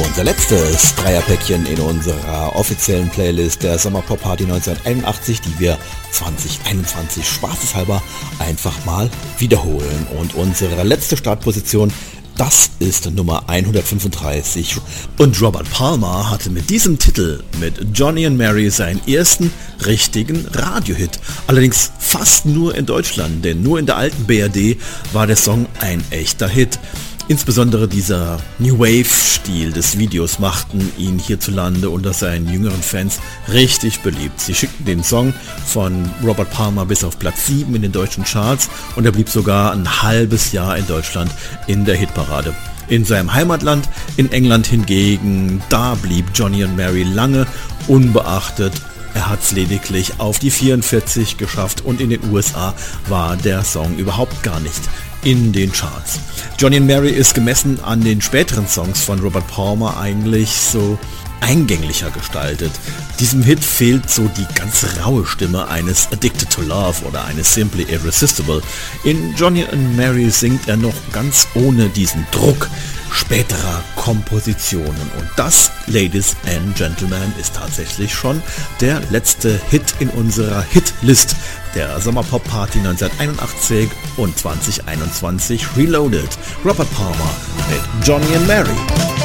Unser letztes Dreierpäckchen in unserer offiziellen Playlist der Sommerpop Party 1981, die wir 2021 spaßeshalber einfach mal wiederholen. Und unsere letzte Startposition, das ist Nummer 135. Und Robert Palmer hatte mit diesem Titel, mit Johnny and Mary, seinen ersten richtigen Radiohit. Allerdings fast nur in Deutschland, denn nur in der alten BRD war der Song ein echter Hit. Insbesondere dieser New Wave-Stil des Videos machten ihn hierzulande unter seinen jüngeren Fans richtig beliebt. Sie schickten den Song von Robert Palmer bis auf Platz 7 in den deutschen Charts und er blieb sogar ein halbes Jahr in Deutschland in der Hitparade. In seinem Heimatland, in England hingegen, da blieb Johnny and Mary lange unbeachtet. Er hat es lediglich auf die 44 geschafft und in den USA war der Song überhaupt gar nicht in den Charts. Johnny and Mary ist gemessen an den späteren Songs von Robert Palmer eigentlich so eingänglicher gestaltet. Diesem Hit fehlt so die ganz raue Stimme eines Addicted to Love oder eines Simply Irresistible. In Johnny and Mary singt er noch ganz ohne diesen Druck späterer Kompositionen. Und das, Ladies and Gentlemen, ist tatsächlich schon der letzte Hit in unserer Hitlist der Sommerpop Party 1981 und 2021 Reloaded. Robert Palmer mit Johnny and Mary.